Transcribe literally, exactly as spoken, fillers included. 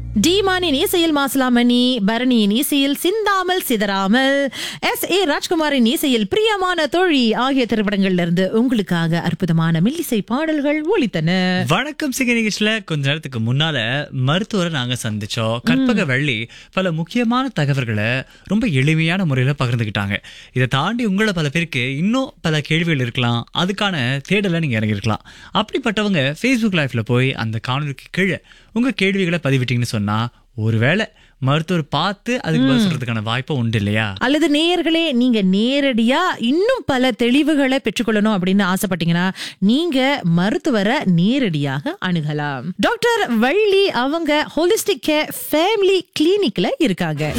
டீமானின் இசையில் மாசலாமணி, பரணியின் இசையில் சிந்தாமல் சிதறாமல், எஸ் ஏ ராஜ்குமாரின் இசையில் பிரியமான தோழி ஆகிய திரைப்படங்கள்ல இருந்து உங்களுக்காக அற்புதமான மெல்லிசை பாடல்கள் ஒலித்தன. வணக்கம் சிங்க நிகழ்ச்சியில கொஞ்ச நேரத்துக்கு முன்னால மருத்துவரை நாங்க சந்திச்சோம். கற்பக வள்ளி பல முக்கியமான தகவல்களை ரொம்ப எளிமையான முறையில பகிர்ந்துகிட்டாங்க. இதை தாண்டி உங்களை பல பேருக்கு இன்னும் பல கேள்விகள் இருக்கலாம், அதுக்கான தேடலை நீங்க இறங்கிருக்கலாம். அப்படிப்பட்டவங்க Facebook லைவ்ல போய் அந்த காணொலிக்கு கீழே உங்க கேள்விகளை பதிவிட்டீங்கன்னு சொன்னா ஒருவேளை மருத்துவர் பார்த்து அதுக்கு பதில் சொல்றதுக்கான வாய்ப்பு உண்டு இல்லையா? அல்லது நேயர்களே, நீங்க நேரடியா இன்னும் பல தெளிவுகளை பெற்றுக்கொள்ளணும் அப்படின்னு ஆசைப்பட்டீங்கன்னா நீங்க மருத்துவரை நேரடியாக அணுகலாம். டாக்டர் வள்ளி அவங்க ஹோலிஸ்டிக் கேர் ஃபேமிலி கிளினிக்ல இருக்காங்க.